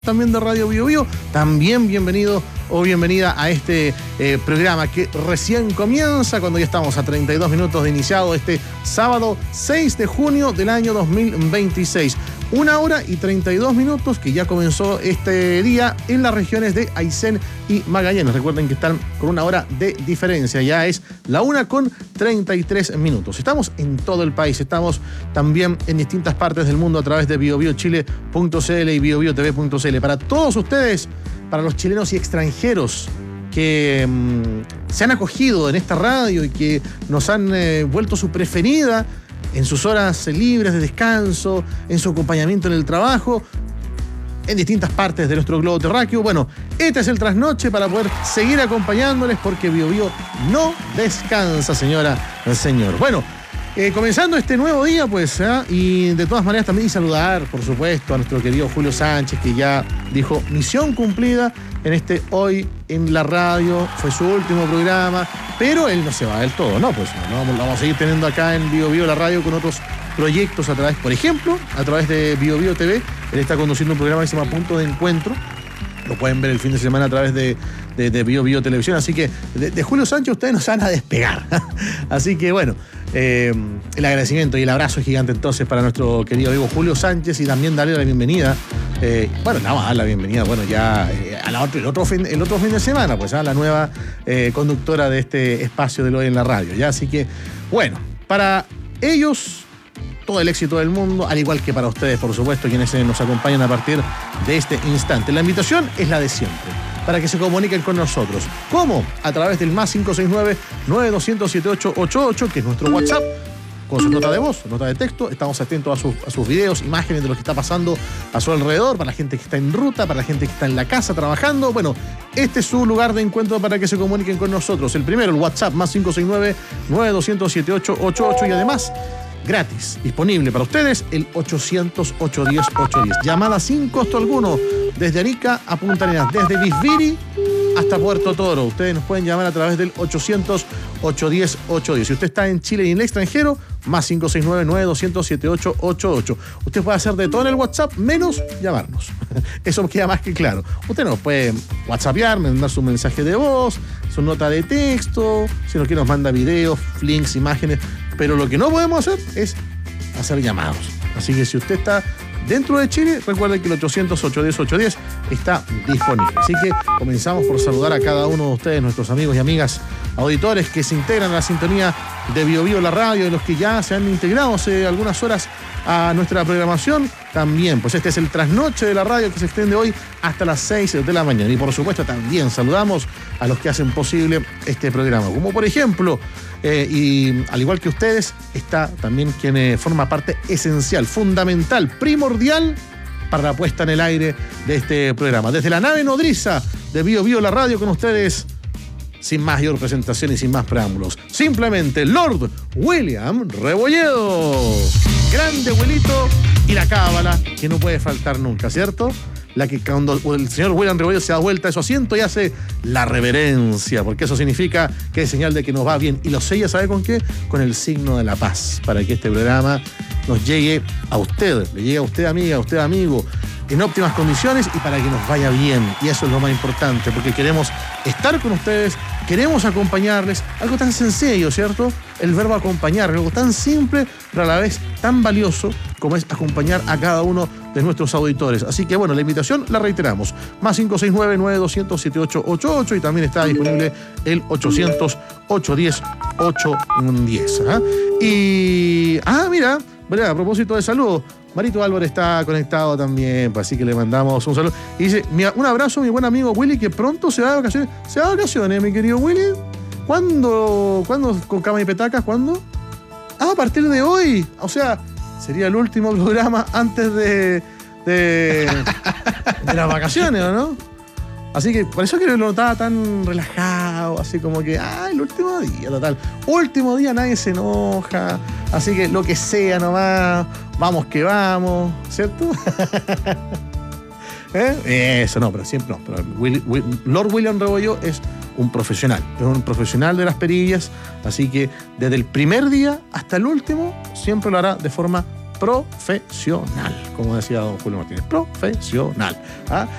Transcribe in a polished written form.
también de Radio Bio Bio, también bienvenido o bienvenida a este programa que recién comienza cuando ya estamos a 32 minutos de iniciado este sábado 6 de junio del año 2026. 1 hora y 32 minutos que ya comenzó este día en las regiones de Aysén y Magallanes. Recuerden que están con 1 hora de diferencia, ya es la 1:33. Estamos en todo el país, estamos también en distintas partes del mundo a través de biobiochile.cl y biobiotv.cl. Para todos ustedes, para los chilenos y extranjeros que se han acogido en esta radio y que nos han vuelto su preferida en sus horas libres de descanso, en su acompañamiento en el trabajo, en distintas partes de nuestro globo terráqueo. Bueno, este es el trasnoche para poder seguir acompañándoles porque Bio Bio no descansa, señora, señor. Bueno, comenzando este nuevo día, pues, y de todas maneras también saludar, por supuesto, a nuestro querido Julio Sánchez, que ya dijo misión cumplida en este Hoy en la Radio. Fue su último programa, pero él no se va del todo, ¿no? Pues no, lo vamos a seguir teniendo acá en Bio Bio la Radio con otros proyectos a través, por ejemplo, a través de Bio Bio TV. Él está conduciendo un programa que se llama Punto de Encuentro. Lo pueden ver el fin de semana a través de Bio Bio Televisión. Así que de Julio Sánchez ustedes no se van a despegar. Así que bueno, el agradecimiento y el abrazo gigante entonces para nuestro querido amigo Julio Sánchez y también darle la bienvenida. Vamos a dar la bienvenida, ya el otro fin de semana, pues a la nueva conductora de este espacio de Hoy en la Radio. ¿Ya? Así que, bueno, para ellos todo el éxito del mundo, al igual que para ustedes, por supuesto, quienes nos acompañan a partir de este instante. La invitación es la de siempre, para que se comuniquen con nosotros. ¿Cómo? A través del +569-9200-7888, que es nuestro WhatsApp, con su nota de voz, nota de texto. Estamos atentos a sus videos, imágenes de lo que está pasando a su alrededor, para la gente que está en ruta, para la gente que está en la casa trabajando. Bueno, este es su lugar de encuentro para que se comuniquen con nosotros. El primero, el WhatsApp, +569-9200-7888, y además gratis, disponible para ustedes, el 800-810-810. Llamada sin costo alguno, desde Arica a Punta Arenas, desde Bisbiri hasta Puerto Toro. Ustedes nos pueden llamar a través del 800-810-810. Si usted está en Chile y en el extranjero, +569-9200-7888. Usted puede hacer de todo en el WhatsApp, menos llamarnos. Eso queda más que claro. Usted nos puede whatsappear, mandar su mensaje de voz, su nota de texto, si no quiere nos manda videos, links, imágenes, pero lo que no podemos hacer es hacer llamados. Así que si usted está dentro de Chile, recuerden que el 800-810-810 está disponible. Así que comenzamos por saludar a cada uno de ustedes, nuestros amigos y amigas auditores que se integran a la sintonía de Bio Bio la Radio, y los que ya se han integrado hace algunas horas a nuestra programación también. Pues este es el trasnoche de la radio que se extiende hoy hasta las 6 de la mañana. Y por supuesto también saludamos a los que hacen posible este programa, como por ejemplo, y al igual que ustedes, está también quien forma parte esencial, fundamental, primordial para la puesta en el aire de este programa. Desde la nave nodriza de Bio Bio la Radio, con ustedes, sin mayor presentación y sin más preámbulos, simplemente Lord William Rebolledo. Grande abuelito, y la cábala que no puede faltar nunca, ¿cierto? La que cuando el señor William Rebolledo se da vuelta a su asiento y hace la reverencia, porque eso significa que es señal de que nos va bien. Y lo sella, ¿sabe con qué? Con el signo de la paz, para que este programa nos llegue a usted, le llegue a usted, amiga, a usted, amigo, en óptimas condiciones y para que nos vaya bien. Y eso es lo más importante, porque queremos estar con ustedes, queremos acompañarles. Algo tan sencillo, ¿cierto? El verbo acompañar, algo tan simple, pero a la vez tan valioso como es acompañar a cada uno de nuestros auditores. Así que bueno, la invitación la reiteramos. +569-9200-7888, y también está disponible el 800-810-810. Y, mira, a propósito de saludos, Marito Álvarez está conectado también, así que le mandamos un saludo. Y dice, un abrazo a mi buen amigo Willy, que pronto se va de vacaciones. ¿Se va de vacaciones, mi querido Willy? ¿Cuándo con Cama y Petacas? ¿Cuándo? A partir de hoy. O sea, sería el último programa antes de las vacaciones, ¿o no? Así que por eso que lo notaba tan relajado, así como que, el último día, total. Último día, nadie se enoja. Así que lo que sea nomás, vamos que vamos, ¿cierto? Eso no, pero siempre no. Pero Lord William Rebolledo es un profesional de las perillas, así que desde el primer día hasta el último siempre lo hará de forma profesional, como decía don Julio Martínez, profesional. ¿Ah?